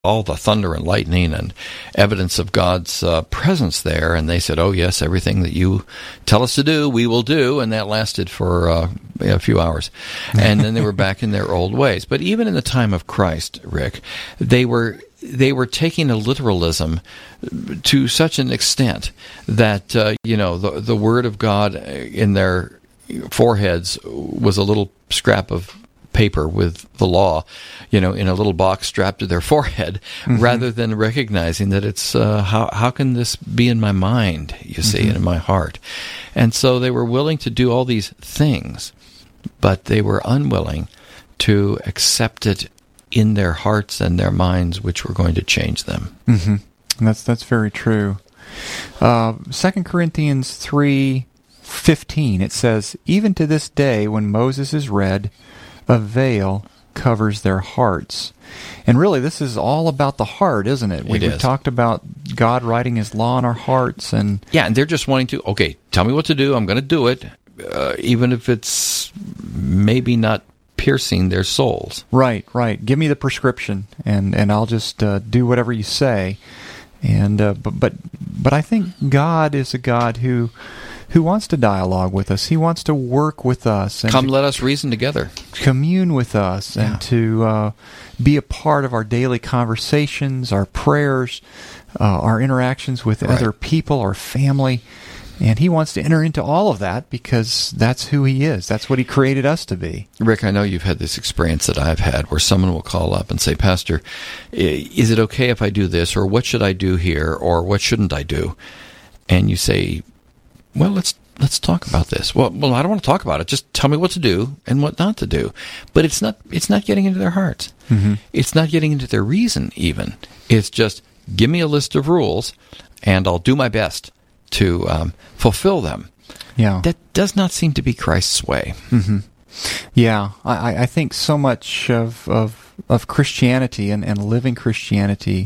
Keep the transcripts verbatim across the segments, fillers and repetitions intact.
all the thunder and lightning and evidence of God's uh, presence there, and they said, oh, yes, everything that you tell us to do, we will do, and that lasted for uh, a few hours. And then they were back in their old ways. But even in the time of Christ, Rick, they were they were taking a literalism to such an extent that, uh, you know, the, the Word of God in their foreheads was a little scrap of paper with the law, you know, in a little box strapped to their forehead, mm-hmm. rather than recognizing that it's, uh, how how can this be in my mind, you see, mm-hmm. and in my heart. And so they were willing to do all these things, but they were unwilling to accept it in their hearts and their minds, which were going to change them. Mm-hmm. That's that's very true. Uh, Second Corinthians three fifteen, it says, even to this day when Moses is read, a veil covers their hearts. And really, this is all about the heart, isn't it? We, it is. We've talked about God writing His law in our hearts. and Yeah, and they're just wanting to, okay, tell me what to do, I'm going to do it, uh, even if it's maybe not piercing their souls. Right, right. Give me the prescription, and, and I'll just uh, do whatever you say. And uh, but, but but I think God is a God who who wants to dialogue with us. He wants to work with us. And Come, let us reason together. Commune with us, and yeah. to uh, be a part of our daily conversations, our prayers, uh, our interactions with right. other people, our family. And He wants to enter into all of that because that's who He is. That's what He created us to be. Rick, I know you've had this experience that I've had where someone will call up and say, Pastor, is it okay if I do this? Or what should I do here? Or what shouldn't I do? And you say, well, let's let's talk about this. Well, well, I don't want to talk about it. Just tell me what to do and what not to do. But it's not it's not getting into their hearts. Mm-hmm. It's not getting into their reason even. It's just, give me a list of rules, and I'll do my best to um, fulfill them. Yeah, that does not seem to be Christ's way. Mm-hmm. Yeah, I, I think so much of of, of Christianity and, and living Christianity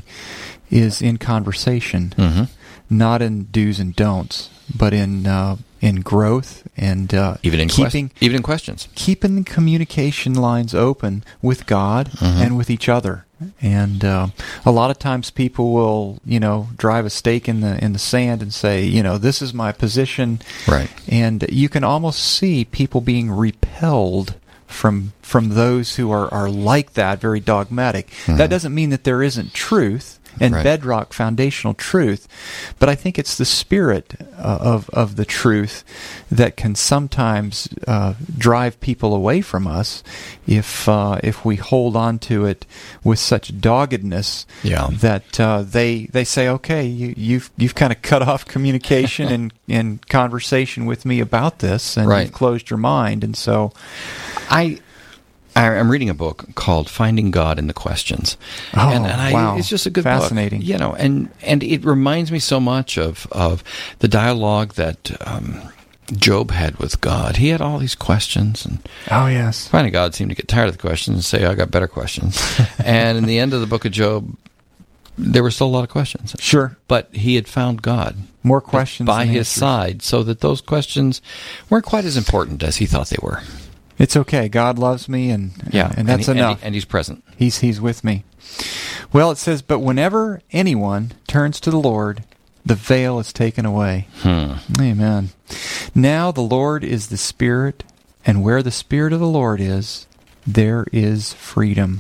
is in conversation, mm-hmm. not in do's and don'ts, but in uh, in growth and uh, even in keeping quest- even in questions, keeping the communication lines open with God mm-hmm. and with each other. And uh, a lot of times people will, you know, drive a stake in the in the sand and say, you know, this is my position. Right. And you can almost see people being repelled from from those who are, are like that, very dogmatic. Mm-hmm. That doesn't mean that there isn't truth and right. bedrock foundational truth, but I think it's the spirit uh, of of the truth that can sometimes uh, drive people away from us if uh, if we hold on to it with such doggedness yeah. that uh, they they say, okay, you, you've you've kind of cut off communication and, and conversation with me about this, and right. you've closed your mind, and so I. I'm reading a book called Finding God in the Questions. Oh, and, and I, wow. It's just a good Fascinating. book. You know, and, and it reminds me so much of, of the dialogue that um, Job had with God. He had all these questions. And oh, yes. finally God seemed to get tired of the questions and say, I got better questions. And in the end of the book of Job, there were still a lot of questions. Sure. But he had found God. More questions by than his answers. side, so that those questions weren't quite as important as he thought they were. It's okay. God loves me, and yeah, and that's and he, enough. And, he, and He's present. He's He's with me. Well, it says, but whenever anyone turns to the Lord, the veil is taken away. Hmm. Amen. Now the Lord is the Spirit, and where the Spirit of the Lord is, there is freedom.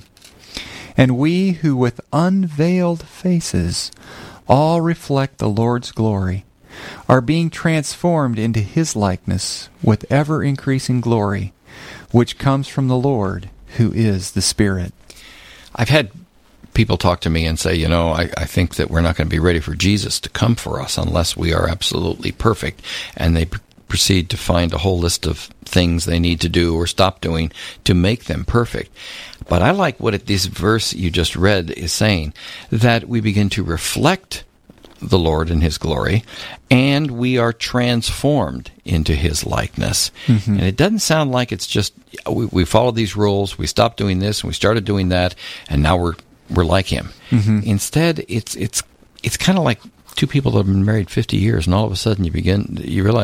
And we who with unveiled faces all reflect the Lord's glory are being transformed into His likeness with ever-increasing glory, which comes from the Lord, who is the Spirit. I've had people talk to me and say, you know, I, I think that we're not going to be ready for Jesus to come for us unless we are absolutely perfect. And they pr- proceed to find a whole list of things they need to do or stop doing to make them perfect. But I like what it, this verse you just read is saying, that we begin to reflect the Lord in His glory, and we are transformed into His likeness. Mm-hmm. And it doesn't sound like it's just, we, we followed these rules, we stopped doing this, and we started doing that, and now we're we're like Him. Mm-hmm. Instead, it's it's it's kind of like two people that have been married fifty years, and all of a sudden you begin, you realize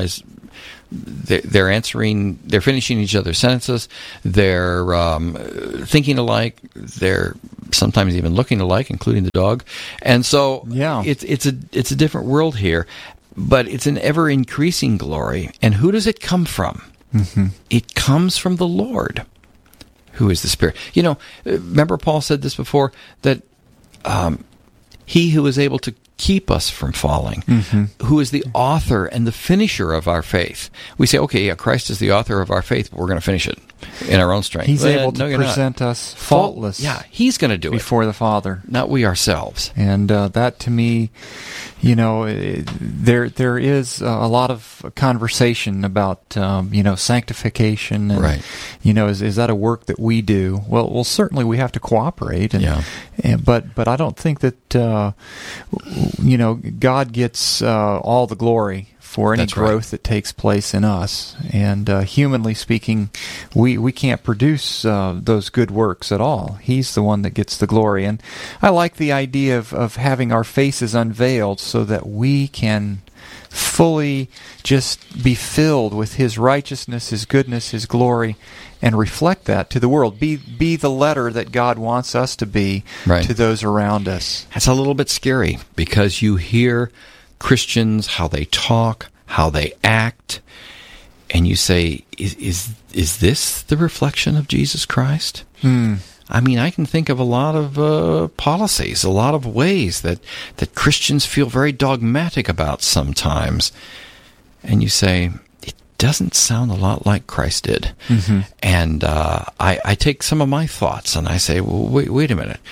they're answering, they're finishing each other's sentences, they're um, thinking alike, they're sometimes even looking alike, including the dog. And so yeah. it's it's a it's a different world here, but it's an ever increasing glory. And who does it come from? Mm-hmm. It comes from the Lord, who is the Spirit. You know, remember Paul said this before, that um, he who is able to keep us from falling, mm-hmm. who is the author and the finisher of our faith. We say, okay, yeah, Christ is the author of our faith, but we're going to finish it in our own strength. He's well, able to no, present us faultless. Yeah, he's going to do before it. the Father. Not we ourselves. And uh, that, to me, you know, it, there there is a lot of conversation about, um, you know, sanctification. And, right. You know, is is that a work that we do? Well, well, certainly we have to cooperate. And, yeah. And, but but I don't think that, uh, you know, God gets uh, all the glory for any That's growth right. that takes place in us. And uh, humanly speaking, we, we can't produce uh, those good works at all. He's the one that gets the glory. And I like the idea of, of having our faces unveiled so that we can fully just be filled with His righteousness, His goodness, His glory, and reflect that to the world. Be be the letter that God wants us to be right. to those around us. That's a little bit scary, because you hear Christians, how they talk, how they act, and you say, is is, is this the reflection of Jesus Christ? Hmm. I mean, I can think of a lot of uh, policies, a lot of ways that, that Christians feel very dogmatic about sometimes. And you say, it doesn't sound a lot like Christ did. Mm-hmm. And uh, I, I take some of my thoughts and I say, well, wait, wait a minute.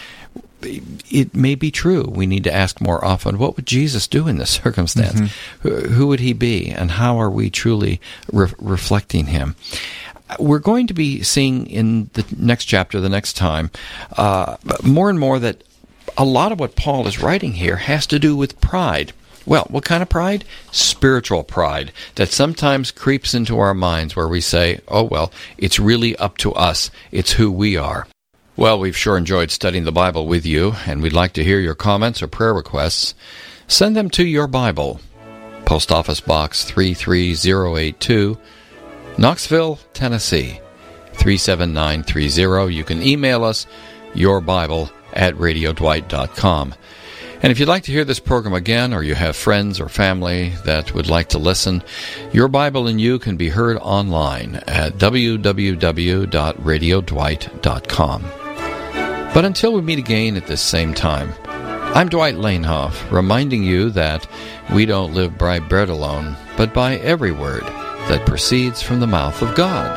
It may be true. We need to ask more often, what would Jesus do in this circumstance? Mm-hmm. Who, who would He be? And how are we truly re- reflecting Him? We're going to be seeing in the next chapter, the next time, uh, more and more that a lot of what Paul is writing here has to do with pride. Well, what kind of pride? Spiritual pride that sometimes creeps into our minds where we say, oh, well, it's really up to us. It's who we are. Well, we've sure enjoyed studying the Bible with you, and we'd like to hear your comments or prayer requests. Send them to Your Bible, Post Office Box three three zero eight two, Knoxville, Tennessee, three seven nine three zero. You can email us, yourbible at radio dwight dot com. And if you'd like to hear this program again, or you have friends or family that would like to listen, Your Bible and You can be heard online at w w w dot radio dwight dot com. But until we meet again at this same time, I'm Dwight Lanehoff, reminding you that we don't live by bread alone, but by every word that proceeds from the mouth of God.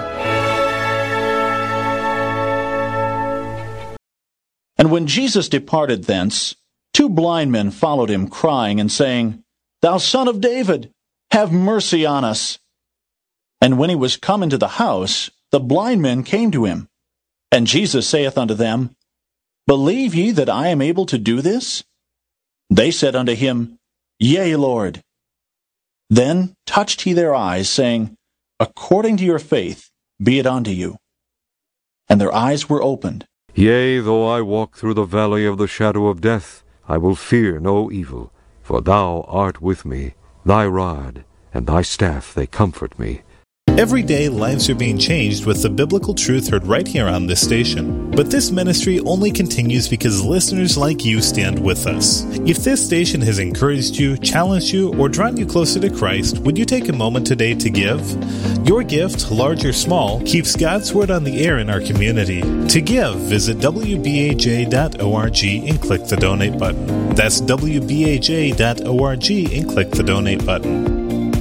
And when Jesus departed thence, two blind men followed him, crying and saying, Thou Son of David, have mercy on us. And when he was come into the house, the blind men came to him. And Jesus saith unto them, Believe ye that I am able to do this? They said unto him, Yea, Lord. Then touched he their eyes, saying, According to your faith be it unto you. And their eyes were opened. Yea, though I walk through the valley of the shadow of death, I will fear no evil, for thou art with me. Thy rod and thy staff, they comfort me. Every day, lives are being changed with the biblical truth heard right here on this station. But this ministry only continues because listeners like you stand with us. If this station has encouraged you, challenged you, or drawn you closer to Christ, would you take a moment today to give? Your gift, large or small, keeps God's Word on the air in our community. To give, visit w b a j dot org and click the donate button. That's w b a j dot org and click the donate button.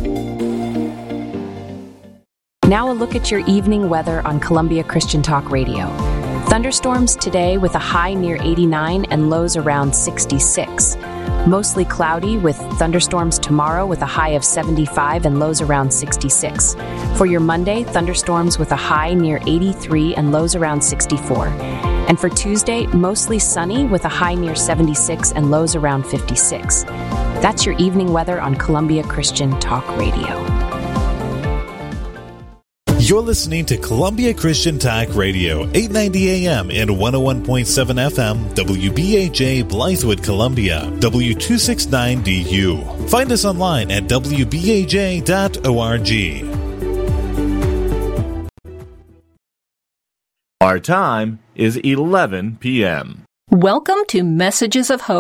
Now a look at your evening weather on Columbia Christian Talk Radio. Thunderstorms today with a high near eighty-nine and lows around sixty-six. Mostly cloudy with thunderstorms tomorrow with a high of seventy-five and lows around sixty-six. For your Monday, thunderstorms with a high near eighty-three and lows around sixty-four. And for Tuesday, mostly sunny with a high near seventy-six and lows around fifty-six. That's your evening weather on Columbia Christian Talk Radio. You're listening to Columbia Christian Talk Radio, eight ninety A M and one oh one point seven F M, W B A J Blythewood, Columbia, W two sixty-nine D U. Find us online at W B A J dot org. Our time is eleven p.m. Welcome to Messages of Hope.